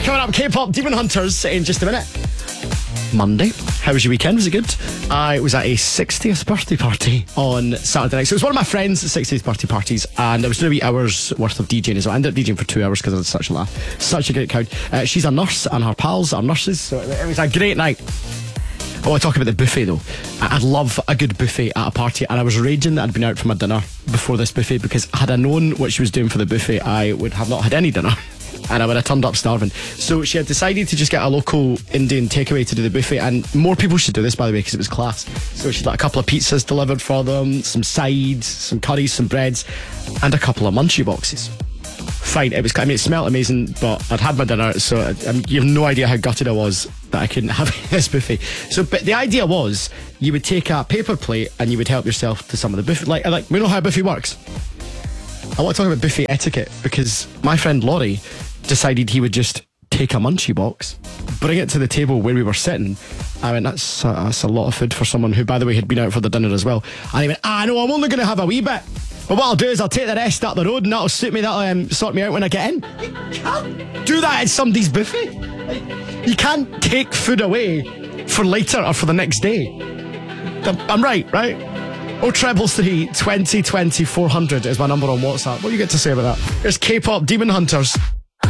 Coming up, K-pop Demon Hunters in just a minute. Monday. How was your weekend? Was it good? I was at a 60th birthday party on Saturday night. So it was one of my friends' 60th birthday parties, and I was doing a wee hour's worth of DJing as well. I ended up DJing for 2 hours because I had such a laugh. Such a great crowd. She's a nurse, and her pals are nurses, so it was a great night. I want to talk about the buffet though. I love a good buffet at a party, and I was raging that I'd been out for my dinner before this buffet, because had I known what she was doing for the buffet, I would have not had any dinner. And I would have turned up starving. So she had decided to just get a local Indian takeaway to do the buffet, and more people should do this, by the way, because it was class. So she'd got a couple of pizzas delivered for them, some sides, some curries, some breads, and a couple of munchie boxes. Fine, it smelled amazing, but I'd had my dinner, so you have no idea how gutted I was that I couldn't have this buffet. So, but the idea was, you would take a paper plate and you would help yourself to some of the buffet. Like we know how a buffet works. I want to talk about buffet etiquette, because my friend Laurie decided he would just take a munchie box, bring it to the table where we were sitting. I went, that's a lot of food for someone who, by the way, had been out for the dinner as well. And he went, no, I'm only going to have a wee bit. But what I'll do is I'll take the rest up the road, and that'll suit me, that'll sort me out when I get in. You can't do that at somebody's buffet. You can't take food away for later or for the next day. I'm right? 0333 20 20 400 is my number on WhatsApp. What do you get to say about that? Here's K-pop Demon Hunters.